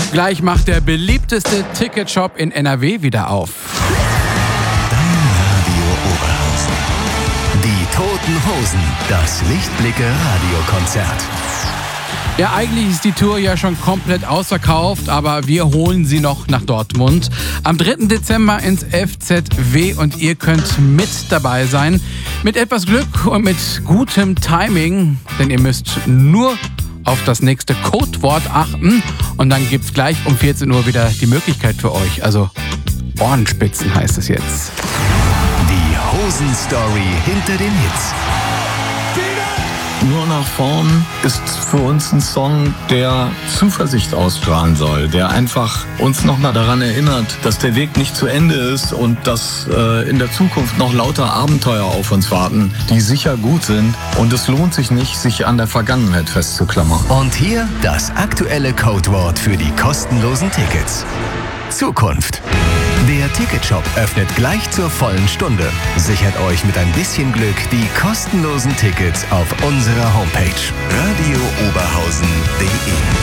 Gleich macht der beliebteste Ticketshop in NRW wieder auf. Radio Oberhausen. Die Toten Hosen, das Lichtblicke-Radiokonzert. Ja, eigentlich ist die Tour ja schon komplett ausverkauft, aber wir holen sie noch nach Dortmund. Am 3. Dezember ins FZW und ihr könnt mit dabei sein. Mit etwas Glück und mit gutem Timing, denn ihr müsst nur auf das nächste Codewort achten und dann gibt's gleich um 14 Uhr wieder die Möglichkeit für euch. Also Ohrenspitzen heißt es jetzt. Die Hosen-Story hinter den Hits. Nur nach vorn ist für uns ein Song, der Zuversicht ausstrahlen soll, der einfach uns nochmal daran erinnert, dass der Weg nicht zu Ende ist und dass in der Zukunft noch lauter Abenteuer auf uns warten, die sicher gut sind und es lohnt sich nicht, sich an der Vergangenheit festzuklammern. Und hier das aktuelle Codewort für die kostenlosen Tickets. Zukunft. Der Ticketshop öffnet gleich zur vollen Stunde. Sichert euch mit ein bisschen Glück die kostenlosen Tickets auf unserer Homepage radiooberhausen.de.